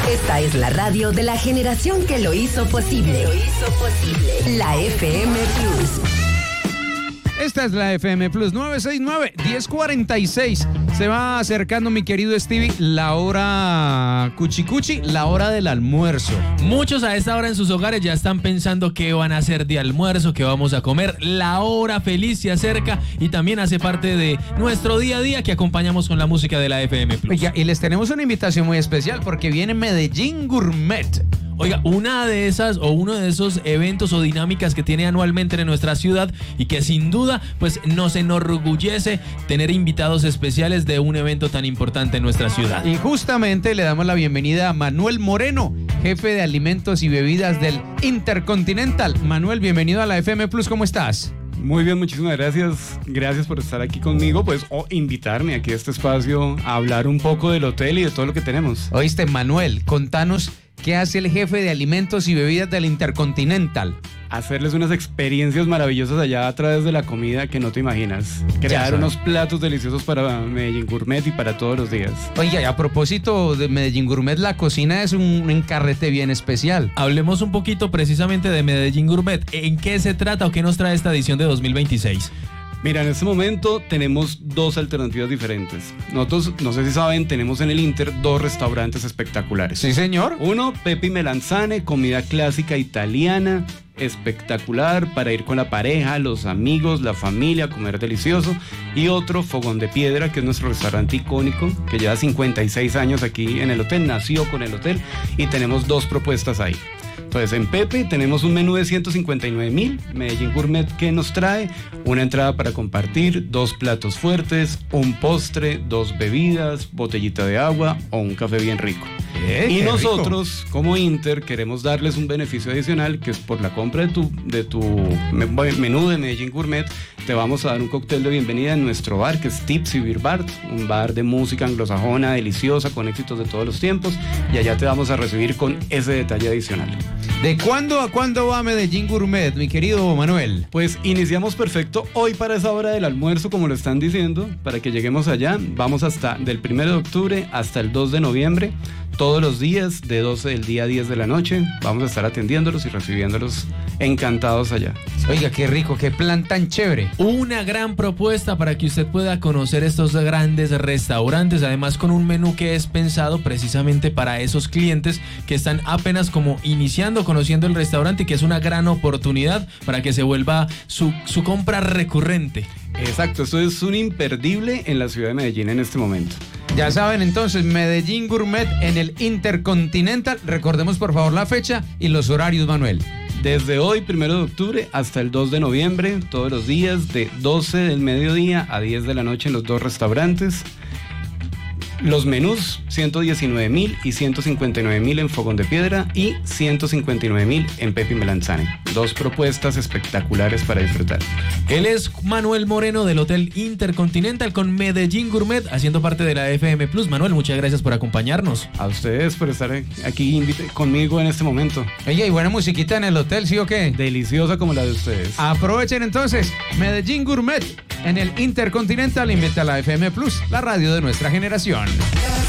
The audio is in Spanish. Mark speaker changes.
Speaker 1: Esta es la radio de la generación que lo hizo posible. La FM Plus.
Speaker 2: Esta es la FM Plus 969-1046. Se va acercando, mi querido Stevie, la hora cuchicuchi, la hora del almuerzo.
Speaker 3: Muchos a esta hora en sus hogares ya están pensando qué van a hacer de almuerzo, qué vamos a comer. La hora feliz se acerca y también hace parte de nuestro día a día que acompañamos con la música de la FM Plus.
Speaker 2: Oiga, y les tenemos una invitación muy especial porque viene Medellín Gourmet.
Speaker 3: Oiga, una de esas o uno de esos eventos o dinámicas que tiene anualmente en nuestra ciudad y que sin duda pues nos enorgullece tener invitados especiales de un evento tan importante en nuestra ciudad.
Speaker 2: Y justamente le damos la bienvenida a Manuel Moreno, jefe de alimentos y bebidas del Intercontinental. Manuel, bienvenido a la FM Plus, ¿cómo estás?
Speaker 4: Muy bien, muchísimas gracias. Gracias por estar aquí conmigo, pues, o invitarme aquí a este espacio a hablar un poco del hotel y de todo lo que tenemos.
Speaker 2: Oíste, Manuel, contanos qué hace el jefe de alimentos y bebidas del Intercontinental.
Speaker 4: Hacerles unas experiencias maravillosas allá a través de la comida que no te imaginas. Crear unos platos deliciosos para Medellín Gourmet y para todos los días.
Speaker 2: Oye, a propósito de Medellín Gourmet, la cocina es un encarrete bien especial.
Speaker 3: Hablemos un poquito precisamente de Medellín Gourmet. ¿En qué se trata o qué nos trae esta edición de 2026?
Speaker 4: Mira, en este momento tenemos dos alternativas diferentes. Nosotros, no sé si saben, tenemos en el Inter dos restaurantes espectaculares.
Speaker 2: Sí, señor.
Speaker 4: Uno, Pepi Melanzane, comida clásica italiana, espectacular para ir con la pareja, los amigos, la familia, comer delicioso. Y otro, Fogón de Piedra, que es nuestro restaurante icónico, que lleva 56 años aquí en el hotel, nació con el hotel y tenemos dos propuestas ahí. Entonces, en Pepe tenemos un menú de 159,000, Medellín Gourmet, que nos trae una entrada para compartir, 2 platos fuertes, un postre, 2 bebidas, botellita de agua o un café bien rico. Y nosotros, rico, como Inter, queremos darles un beneficio adicional, que es por la compra de tu menú de Medellín Gourmet, te vamos a dar un cóctel de bienvenida en nuestro bar, que es Tipsy Beer Bar, un bar de música anglosajona, deliciosa, con éxitos de todos los tiempos, y allá te vamos a recibir con ese detalle adicional.
Speaker 2: ¿De cuándo a cuándo va Medellín Gourmet, mi querido Manuel?
Speaker 4: Pues iniciamos perfecto hoy para esa hora del almuerzo, como lo están diciendo, para que lleguemos allá. Vamos hasta del 1 de octubre hasta el 2 de noviembre, todos los días, de 12 del día a 10 de la noche. Vamos a estar atendiéndolos y recibiéndolos encantados allá.
Speaker 2: Oiga, qué rico, qué plan tan chévere.
Speaker 3: Una gran propuesta para que usted pueda conocer estos grandes restaurantes, además con un menú que es pensado precisamente para esos clientes que están apenas como iniciando, conociendo el restaurante, y que es una gran oportunidad para que se vuelva su compra recurrente.
Speaker 4: Exacto, esto es un imperdible en la ciudad de Medellín en este momento.
Speaker 2: Ya saben, entonces, Medellín Gourmet en el Intercontinental. Recordemos por favor la fecha y los horarios, Manuel.
Speaker 4: Desde hoy, 1 de octubre, hasta el 2 de noviembre, todos los días de 12 del mediodía a 10 de la noche en los dos restaurantes. Los menús, 119,000 y 159,000 en Fogón de Piedra y 159,000 en Pepi Melanzane. Dos propuestas espectaculares para disfrutar.
Speaker 3: Él es Manuel Moreno del Hotel Intercontinental con Medellín Gourmet, haciendo parte de la FM Plus. Manuel, muchas gracias por acompañarnos.
Speaker 4: A ustedes por estar aquí conmigo en este momento.
Speaker 2: Oye, y buena musiquita en el hotel, ¿sí o qué?
Speaker 4: Deliciosa como la de ustedes.
Speaker 2: Aprovechen entonces, Medellín Gourmet en el Intercontinental. Invita a la FM Plus, la radio de nuestra generación.